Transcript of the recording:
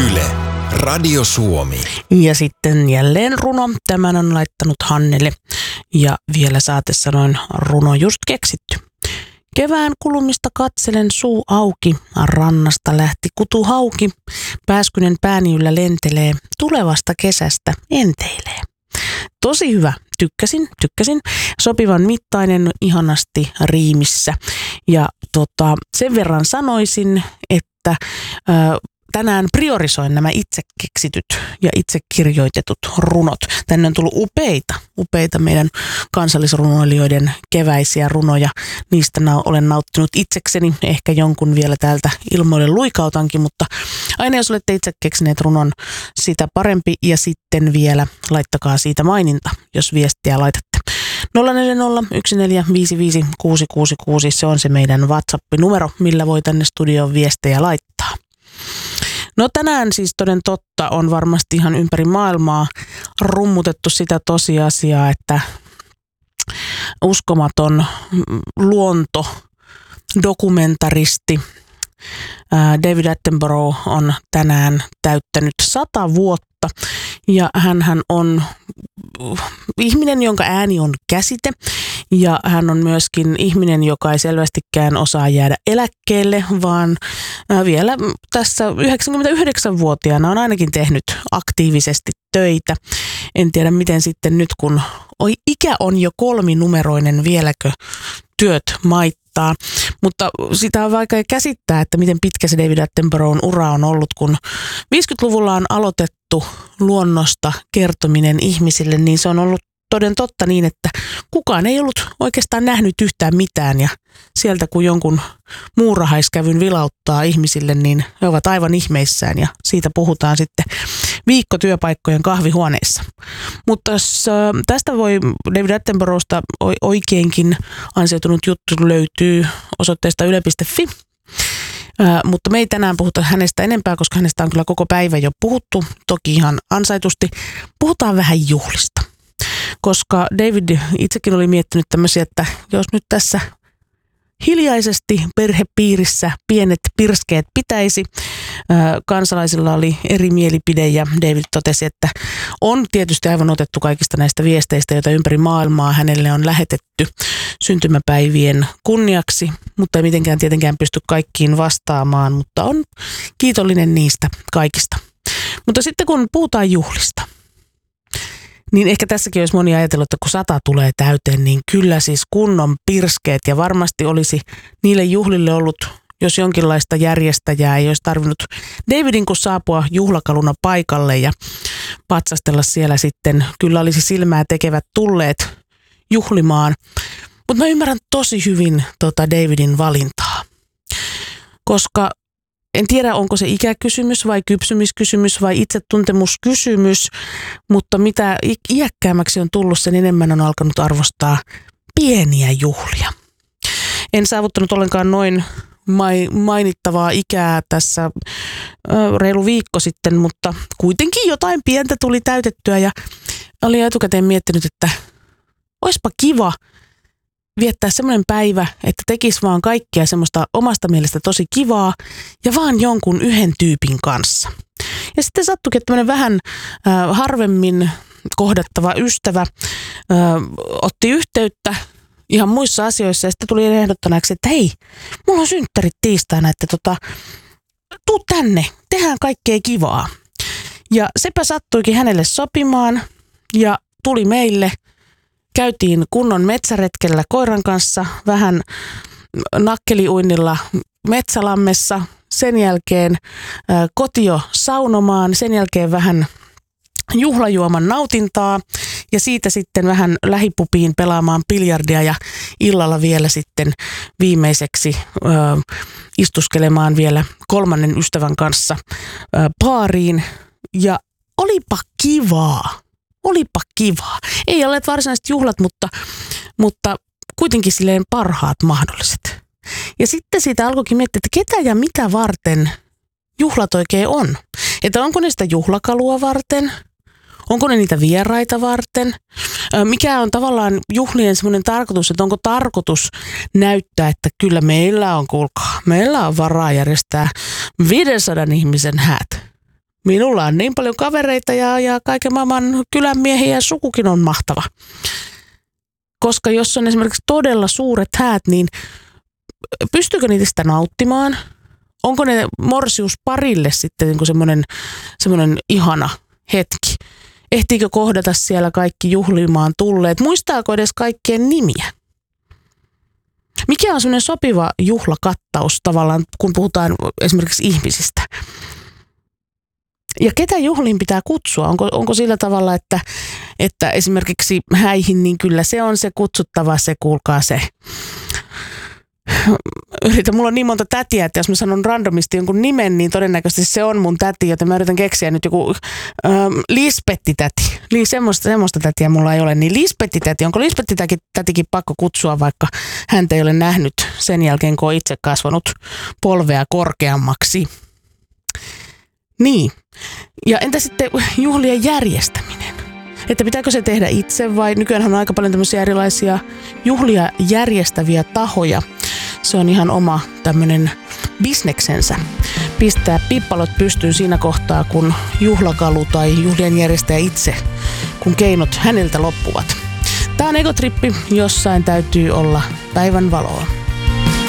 Yle, Radio Suomi. Ja sitten jälleen runo. Tämän on laittanut Hannele. Ja vielä saatesanoin runo just keksitty. Kevään kulumista katselen suu auki, rannasta lähti kutu hauki. Pääskynen pääni yllä lentelee, tulevasta kesästä enteilee. Tosi hyvä, tykkäsin. Sopivan mittainen, ihanasti riimissä. Ja sen verran sanoisin, että tänään priorisoin nämä itse keksityt ja itse kirjoitetut runot. Tänne on tullut upeita meidän kansallisrunoilijoiden keväisiä runoja. Niistä olen nauttinut itsekseni. Ehkä jonkun vielä täältä ilmoille luikautankin, mutta aina jos olette itse keksineet runon, sitä parempi. Ja sitten vielä laittakaa siitä maininta, jos viestiä laitatte. 04014556666, se on se meidän WhatsApp-numero, millä voi tänne studioon viestejä laittaa. No tänään siis toden totta on varmasti ihan ympäri maailmaa rummutettu sitä tosiasiaa, että uskomaton luontodokumentaristi David Attenborough on tänään täyttänyt 100 vuotta ja hänhän on ihminen, jonka ääni on käsite ja hän on myöskin ihminen, joka ei selvästikään osaa jäädä eläkkeelle, vaan vielä tässä 99-vuotiaana on ainakin tehnyt aktiivisesti töitä. En tiedä miten sitten nyt, kun ikä on jo 3-numeroinen, vieläkö työt maittaa. Mutta sitä on vaikea käsittää, että miten pitkä se David Attenboroughn ura on ollut, kun 50-luvulla on aloitettu luonnosta kertominen ihmisille, niin se on ollut toden totta niin, että kukaan ei ollut oikeastaan nähnyt yhtään mitään ja sieltä kun jonkun muurahaiskävyn vilauttaa ihmisille, niin he ovat aivan ihmeissään ja siitä puhutaan sitten viikkotyöpaikkojen kahvihuoneissa. Mutta tästä voi David Attenboroughsta oikeinkin ansioitunut juttu löytyy osoitteesta yle.fi. Mutta me ei tänään puhuta hänestä enempää, koska hänestä on kyllä koko päivä jo puhuttu, toki ihan ansaitusti. Puhutaan vähän juhlista. Koska David itsekin oli miettinyt tämmöisiä, että jos nyt tässä hiljaisesti perhepiirissä pienet pirskeet pitäisi, kansalaisilla oli eri mielipide ja David totesi, että on tietysti aivan otettu kaikista näistä viesteistä, joita ympäri maailmaa hänelle on lähetetty syntymäpäivien kunniaksi, mutta ei mitenkään tietenkään pysty kaikkiin vastaamaan, mutta on kiitollinen niistä kaikista. Mutta sitten kun puhutaan juhlista, niin ehkä tässäkin olisi moni ajatellut, että kun 100 tulee täyteen, niin kyllä siis kunnon pirskeet ja varmasti olisi niille juhlille ollut, jos jonkinlaista järjestäjää ei olisi tarvinnut Davidin kun saapua juhlakaluna paikalle ja patsastella siellä sitten. Kyllä olisi silmää tekevät tulleet juhlimaan, mutta mä ymmärrän tosi hyvin Davidin valintaa, koska en tiedä, onko se ikäkysymys vai kypsymiskysymys vai itsetuntemuskysymys, mutta mitä iäkkäämmäksi on tullut, sen enemmän on alkanut arvostaa pieniä juhlia. En saavuttanut ollenkaan noin mainittavaa ikää tässä reilu viikko sitten, mutta kuitenkin jotain pientä tuli täytettyä ja olin etukäteen miettinyt, että oispa kiva viettää semmoinen päivä, että tekisi vaan kaikkea semmoista omasta mielestä tosi kivaa ja vaan jonkun yhden tyypin kanssa. Ja sitten sattuikin, että tämmöinen vähän harvemmin kohdattava ystävä otti yhteyttä ihan muissa asioissa ja sitten tuli ehdottaneeksi, että hei, mulla on synttärit tiistaina, että tuu tänne, tehdään kaikkea kivaa. Ja sepä sattuikin hänelle sopimaan ja tuli meille. Käytiin kunnon metsäretkellä koiran kanssa, vähän nakkeliuinnilla metsälammessa, sen jälkeen kotio saunomaan, sen jälkeen vähän juhlajuoman nautintaa ja siitä sitten vähän lähipupiin pelaamaan biljardia ja illalla vielä sitten viimeiseksi istuskelemaan vielä 3. ystävän kanssa baariin ja olipa kivaa. Olipa kivaa. Ei ole varsinaiset juhlat, mutta kuitenkin silleen parhaat mahdolliset. Ja sitten siitä alkoikin miettiä, että ketä ja mitä varten juhlat oikein on. Että onko ne sitä juhlakalua varten? Onko ne niitä vieraita varten? Mikä on tavallaan juhlien semmoinen tarkoitus, että onko tarkoitus näyttää, että kyllä meillä on, kuulkaa, meillä on varaa järjestää 500 ihmisen häät. Minulla on niin paljon kavereita ja kaiken maailman kylänmiehiä ja sukukin on mahtava. Koska jos on esimerkiksi todella suuret häät, niin pystyykö niitä sitä nauttimaan? Onko ne morsiusparille sitten niin kuin semmoinen ihana hetki? Ehtiikö kohdata siellä kaikki juhlimaan tulleet? Muistaako edes kaikkien nimiä? Mikä on semmoinen sopiva juhlakattaus tavallaan, kun puhutaan esimerkiksi ihmisistä? Ja ketä juhliin pitää kutsua? Onko sillä tavalla, että esimerkiksi häihin, niin kyllä se on se kutsuttava, se kuulkaa se. Mulla on niin monta tätiä, että jos mä sanon randomisti jonkun nimen, niin todennäköisesti se on mun täti, joten mä yritän keksiä nyt joku Lispetti-täti. Semmoista tätiä mulla ei ole, niin Lispetti-täti. Onko Lispetti-tätikin pakko kutsua, vaikka häntä ei ole nähnyt sen jälkeen, kun on itse kasvanut polvea korkeammaksi? Niin. Ja entä sitten juhlien järjestäminen? Että pitääkö se tehdä itse vai nykyään on aika paljon tämmöisiä erilaisia juhlia järjestäviä tahoja. Se on ihan oma tämmöinen bisneksensä. Pistää pippalot pystyyn siinä kohtaa, kun juhlakalu tai juhlien järjestäjä itse, kun keinot häneltä loppuvat. Tämä on Egotrippi, jossain täytyy olla päivän valoa.